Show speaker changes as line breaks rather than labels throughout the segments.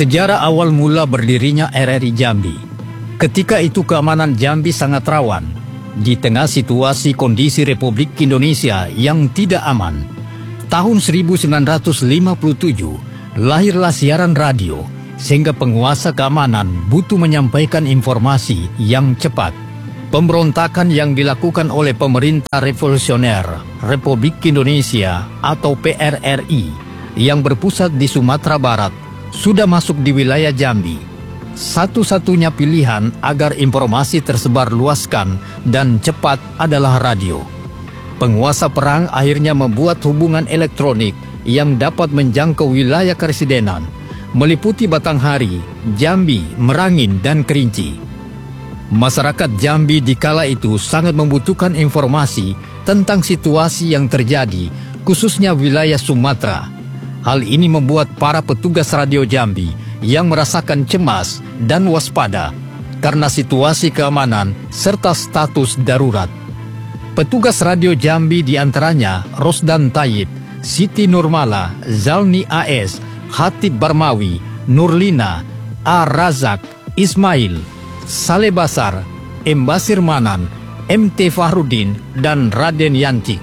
Sejarah awal mula berdirinya RRI Jambi. Ketika itu keamanan Jambi sangat rawan. Di tengah situasi kondisi Republik Indonesia yang tidak aman, tahun 1957 lahirlah siaran radio, sehingga penguasa keamanan butuh menyampaikan informasi yang cepat. Pemberontakan yang dilakukan oleh pemerintah revolusioner Republik Indonesia atau PRRI yang berpusat di Sumatera Barat sudah masuk di wilayah Jambi. Satu-satunya pilihan agar informasi tersebar luaskan dan cepat adalah radio. Penguasa perang akhirnya membuat hubungan elektronik yang dapat menjangkau wilayah keresidenan, meliputi Batanghari, Jambi, Merangin, dan Kerinci. Masyarakat Jambi di kala itu sangat membutuhkan informasi tentang situasi yang terjadi, khususnya wilayah Sumatera. Hal ini membuat para petugas radio Jambi yang merasakan cemas dan waspada karena situasi keamanan serta status darurat. Petugas radio Jambi diantaranya Rosdan Tayyib, Siti Nurmala, Zalni AS, Hatib Barmawi, Nurlina, A. Razak, Ismail, Saleh Basar, M. Basir Manan, M.T. Fahrudin, dan Raden Yanti.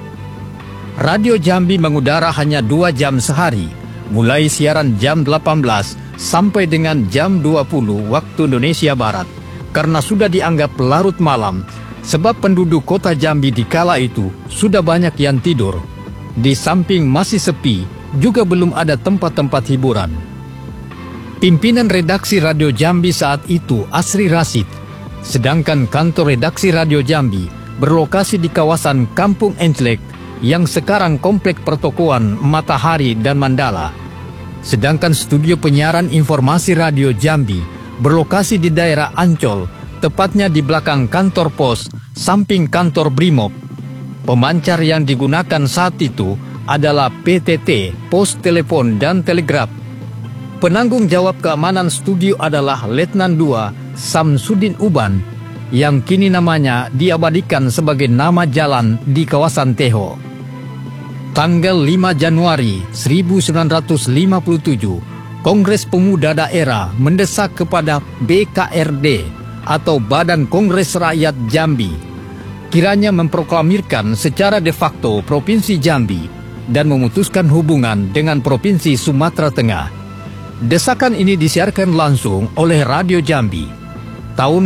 Radio Jambi mengudara hanya 2 jam sehari, mulai siaran jam 18 sampai dengan jam 20 waktu Indonesia Barat, karena sudah dianggap larut malam, sebab penduduk kota Jambi di kala itu sudah banyak yang tidur. Di samping masih sepi, juga belum ada tempat-tempat hiburan. Pimpinan redaksi Radio Jambi saat itu Asri Rasid, sedangkan kantor redaksi Radio Jambi berlokasi di kawasan Kampung Enclek yang sekarang Komplek Pertokoan Matahari dan Mandala. Sedangkan studio penyiaran informasi Radio Jambi berlokasi di daerah Ancol, tepatnya di belakang kantor pos, samping kantor Brimob. Pemancar yang digunakan saat itu adalah PTT, Pos Telepon dan Telegraf. Penanggung jawab keamanan studio adalah Letnan II Samsudin Uban, yang kini namanya diabadikan sebagai nama jalan di kawasan Teho. Tanggal 5 Januari 1957, Kongres Pemuda Daerah mendesak kepada BKRD atau Badan Kongres Rakyat Jambi kiranya memproklamirkan secara de facto Provinsi Jambi dan memutuskan hubungan dengan Provinsi Sumatera Tengah. Desakan ini disiarkan langsung oleh Radio Jambi. Tahun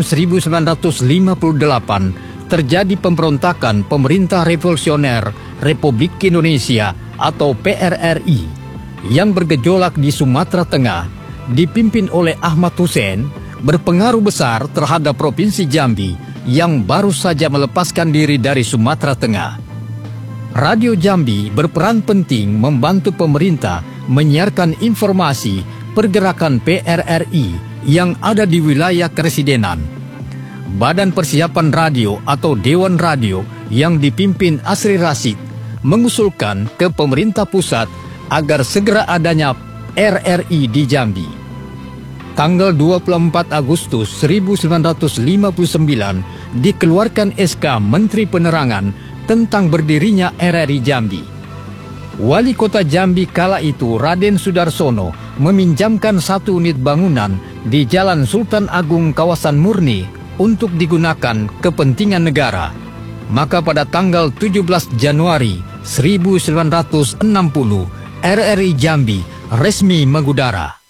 1958 terjadi pemberontakan Pemerintah Revolusioner Republik Indonesia atau PRRI yang bergejolak di Sumatera Tengah, dipimpin oleh Ahmad Hussein, berpengaruh besar terhadap Provinsi Jambi yang baru saja melepaskan diri dari Sumatera Tengah. Radio Jambi berperan penting membantu pemerintah menyiarkan informasi pergerakan PRRI yang ada di wilayah keresidenan. Badan Persiapan Radio atau Dewan Radio yang dipimpin Asri Rasid mengusulkan ke pemerintah pusat agar segera adanya RRI di Jambi. Tanggal 24 Agustus 1959 dikeluarkan SK Menteri Penerangan tentang berdirinya RRI Jambi. Wali Kota Jambi kala itu Raden Sudarsono meminjamkan 1 unit bangunan di Jalan Sultan Agung kawasan Murni untuk digunakan kepentingan negara. Maka pada tanggal 17 Januari 1960, RRI Jambi resmi mengudara.